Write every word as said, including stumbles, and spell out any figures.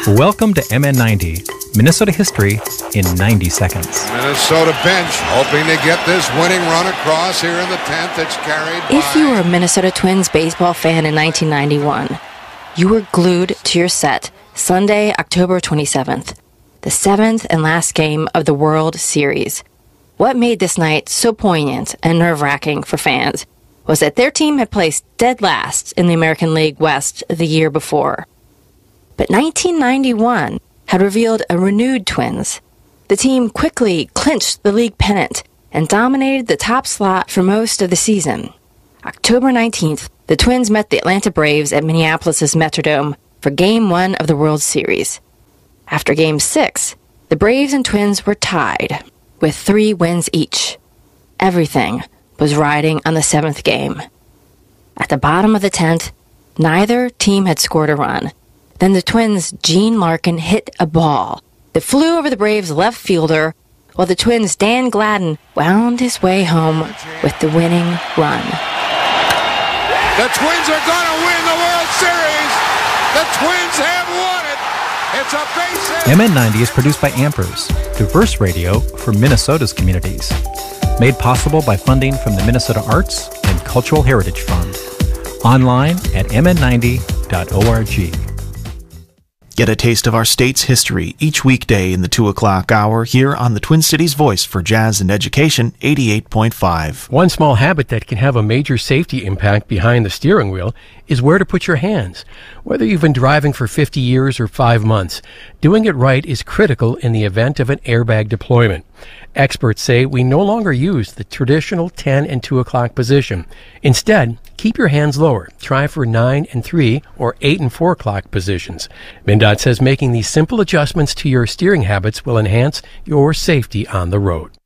Welcome to M N ninety, Minnesota history in ninety seconds. Minnesota bench hoping to get this winning run across here in the tenth. It's carried by... If you were a Minnesota Twins baseball fan in nineteen ninety-one, you were glued to your set Sunday, October twenty-seventh, the seventh and last game of the World Series. What made this night so poignant and nerve-wracking for fans was that their team had placed dead last in the American League West the year before. But nineteen ninety-one had revealed a renewed Twins. The team quickly clinched the league pennant and dominated the top slot for most of the season. October nineteenth, the Twins met the Atlanta Braves at Minneapolis' Metrodome for Game one of the World Series. After Game six, the Braves and Twins were tied, with three wins each. Everything was riding on the seventh game. At the bottom of the tenth, neither team had scored a run. Then the Twins' Gene Larkin hit a ball that flew over the Braves' left fielder, while the Twins' Dan Gladden wound his way home with the winning run. The Twins are going to win the World Series! The Twins have won it! It's a base hit! M N ninety is produced by Ampers, diverse radio for Minnesota's communities. Made possible by funding from the Minnesota Arts and Cultural Heritage Fund. Online at m n ninety dot org. Get a taste of our state's history each weekday in the two o'clock hour here on the Twin Cities Voice for Jazz and Education eighty-eight point five. One small habit that can have a major safety impact behind the steering wheel is where to put your hands. Whether you've been driving for fifty years or five months, doing it right is critical in the event of an airbag deployment. Experts say we no longer use the traditional ten and two o'clock position. Instead, keep your hands lower. Try for nine and three or eight and four o'clock positions. MnDOT says making these simple adjustments to your steering habits will enhance your safety on the road.